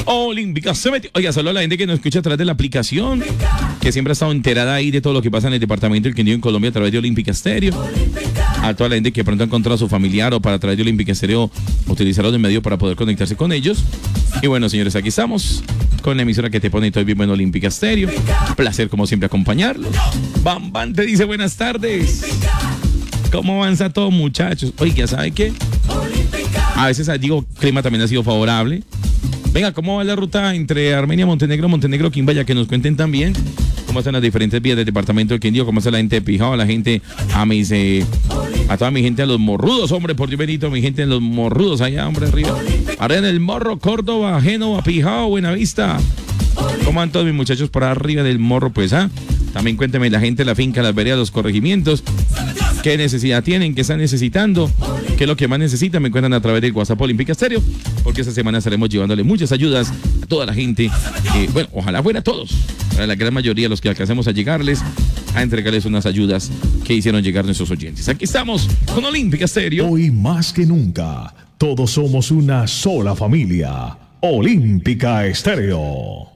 Olímpica se metió. Oiga, solo a la gente que nos escucha a través de la aplicación, que siempre ha estado enterada ahí de todo lo que pasa en el departamento del Quindío en Colombia a través de Olímpica Estéreo. A toda la gente que pronto ha encontrado a su familiar o para a través de Olímpica Estéreo utilizarlo de medio para poder conectarse con ellos. Y bueno, señores, aquí estamos con la emisora que te pone todo bien bueno, Olímpica Estéreo. Placer como siempre acompañarlos. Bam Bam te dice buenas tardes. ¿Cómo avanza todo, muchachos? Oiga, ¿sabe qué? A veces digo, clima también ha sido favorable. Venga, ¿cómo va la ruta entre Armenia, Montenegro, Quimbaya? Que nos cuenten también cómo están las diferentes vías del departamento del Quindío, cómo está la gente de Pijao, la gente, a toda mi gente, a los morrudos, hombre, por Dios bendito, mi gente en los morrudos allá, hombre, arriba. Arriba en el Morro, Córdoba, Génova, Pijao, Buenavista. ¿Cómo van todos mis muchachos por arriba del Morro? Pues, también cuénteme la gente, la finca, las veredas, los corregimientos. ¿Qué necesidad tienen? ¿Qué están necesitando? ¿Qué es lo que más necesitan? Me cuentan a través del WhatsApp Olímpica Estéreo, porque esta semana estaremos llevándole muchas ayudas a toda la gente. Bueno, ojalá fuera a todos, para la gran mayoría de los que alcancemos a llegarles, a entregarles unas ayudas que hicieron llegar nuestros oyentes. Aquí estamos con Olímpica Estéreo. Hoy más que nunca, todos somos una sola familia. Olímpica Estéreo.